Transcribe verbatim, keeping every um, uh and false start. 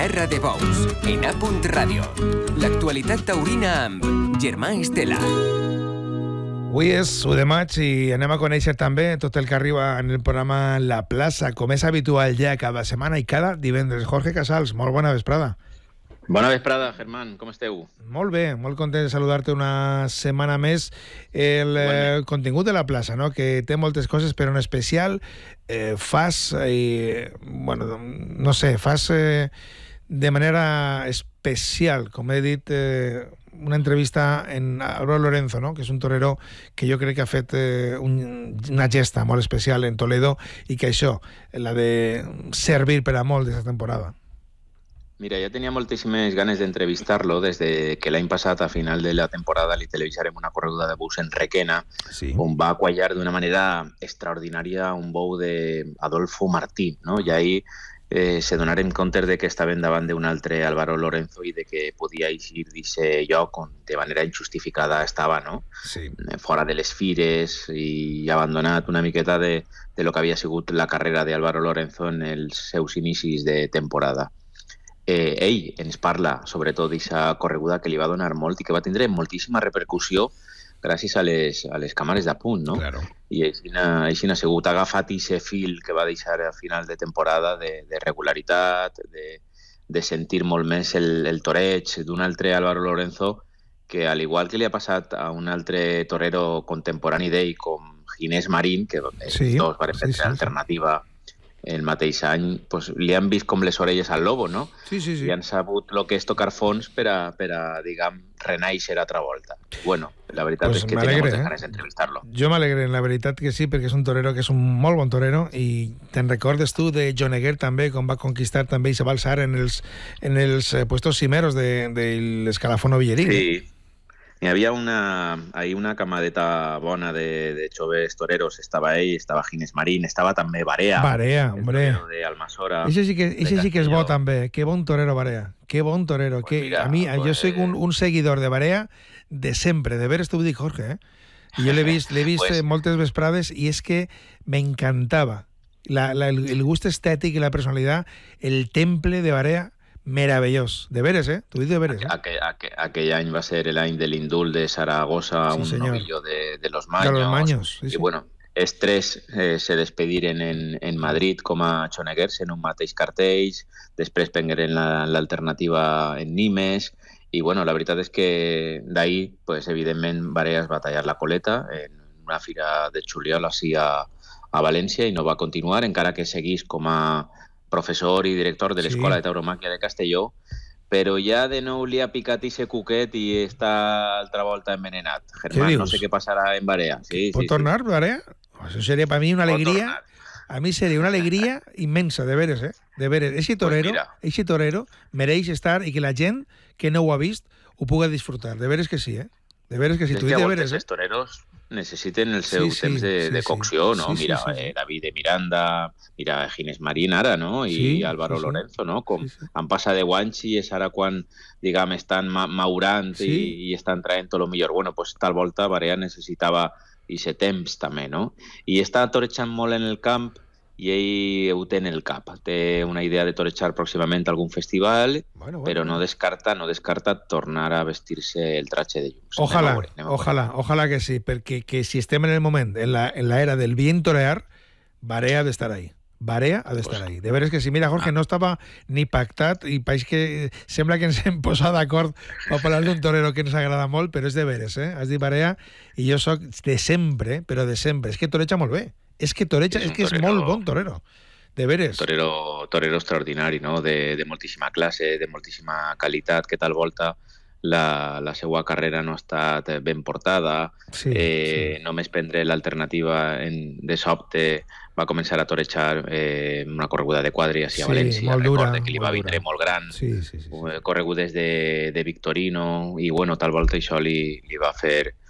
Terra de Bous, en A Punt Ràdio. L'actualitat taurina amb Germà Estela. Avui és u de maig i anem a conèixer també tot el que arriba en el programa La Plaça, com és habitual ja cada setmana i cada divendres. Jorge Casals, molt bona vesprada. Bona vesprada, Germán, com esteu? Molt bé, molt content de saludar-te una setmana més. El eh, contingut de La Plaça, no? Que té moltes coses, però en especial eh, fas, eh, bueno, no sé, fas eh, de manera especial, com he dit, eh, una entrevista en Álvaro Lorenzo, no? Que és un torero que jo crec que ha fet eh, un, una gesta molt especial en Toledo i que això, la de servir per a molt d'aquesta temporada. Mira, ja tenia moltíssimes ganes d'entrevistar-lo des de que l'any passat, a final de la temporada, li televisarem una correguda de bous en Requena, sí, on va quallar d'una manera extraordinària un bou d'Adolfo Martí, no? I ahir eh, se donarem compte de que estaven davant d'un altre Álvaro Lorenzo i de que podia eixir d'aquest lloc on de manera injustificada estava, no? Sí. Fora de les fires i abandonat una miqueta de, de lo que havia sigut la carrera d'Álvaro Lorenzo en els seus inicis de temporada. Eh, ell ens parla sobretot d'aquesta correguda que li va donar molt i que va tindre moltíssima repercussió gràcies a les, a les càmeres d'apunt, no? Claro. I així ha sigut, ha agafat aquest fil que va deixar a final de temporada de, de regularitat, de, de sentir molt més el, el toreig d'un altre Álvaro Lorenzo que, al igual que li ha passat a un altre torero contemporani d'ell com Ginés Marín, que sí, els dos van prendre sí, sí, alternativa el mateix any, pues, li han vist com les orelles al lobo, no? Sí, sí, sí. I han sabut el que és tocar fons per a, per a diguem, renaixer altra volta. Bueno, la veritat pues és que tenia moltes ganes d'entrevistar-lo. Jo m'alegre, la veritat que sí, perquè és un torero que és un molt bon torero i te'n recordes tu de Joneguer també, com va conquistar també i se va alçar en els, en els eh, puestos cimeros de, de l'escalafón Ovillerín. Sí. Hi havia una, ahí una camadeta bona de, de joves toreros. Estava ell, estava Ginés Marín, estava també Barea. Barea, hombre. El torero de Almasora. Ese sí que, ese sí que és bo també. Que bon torero, Barea. Que bon torero. Pues que, mira, a mi, pues, jo soy un, un seguidor de Barea de sempre. De veres, t'ho dic, Jorge. Eh? I jo l'he vist, l'he vist pues, moltes vesprades i és que m'encantava. La, la, el, el gust estètic i la personalitat, el temple de Barea, meravellós. De veres, eh? T'ho dic de veres, eh? Aquell, aquell, aquell any va ser l'any de l'indult de Saragossa, sí, un senyor. Novillo de, de los Maños. De los Maños, sí, sí. I bueno, els tres eh, se despediren en, en Madrid com a xoneguers en un mateix cartells, després prengueren l'alternativa la, en Nimes, i bueno, la veritat és que d'ahir, pues, evidentment, Barea es va tallar la coleta en una fira de juliol així a, a València i no va continuar, encara que seguís com a professor i director de l'Escola sí. de Tauromàquia de Castelló, però ja de nou li ha picat ese cuquet i està altra volta envenenat. Germán, no sé què passarà en Barea. Sí, ¿Pot sí, tornar, sí. Barea? Això seria per mi una alegria. A mi seria una alegria immensa, de veres, eh? De veres. Ese torero, pues ese torero mereix estar i que la gent que no ho ha vist ho puga disfrutar. De veres que sí, eh? De veres que sí. És que a voltes els toreros necessiten el seu sí, temps de, sí, de cocció, sí, no? Sí, mira, sí, sí. Eh, David de Miranda, mira, Ginés Marín ara, no? I sí, Álvaro sí, sí. Lorenzo, no? Com sí, sí. han passat deu anys i és ara quan, diguem, estan ma maurant sí. i, i estan traient tot el millor. Bueno, pues tal volta Barea necessitava aquest temps també, no? I està torejant molt en el camp i ell ho té en el cap. Té una idea de torejar pròximament a algun festival, bueno, bueno, però no descarta, no descarta tornar a vestir-se el traje de llums. Ojalà, veure, ojalà, ojalà que sí, perquè que si estem en el moment, en la, en la era del bien torear, Barea ha d'estar ahí. Barea ha d'estar pues, ahí. De veres que sí. Mira, Jorge, ah. no estava ni pactat i país que sembla que ens hem posat d'acord per parlar d'un torero que ens agrada molt, però és de veres, eh? Has dit Barea i jo sóc de sempre, però de sempre. És que toreja molt bé. És que toreja, és, és que és torero, molt bon torero. De veres. Torero, torero extraordinari, no? De, de moltíssima classe, de moltíssima qualitat, que tal volta la, la seva carrera no ha estat ben portada. Sí, eh, sí. Només prendre l'alternativa de sobte va començar a torejar eh, una correguda de quadri a sí, València. Molt dura, Recorde que li va vindre molt gran. Sí, sí, sí, sí. Corregudes de, de Victorino i bueno, tal volta això li, li va fer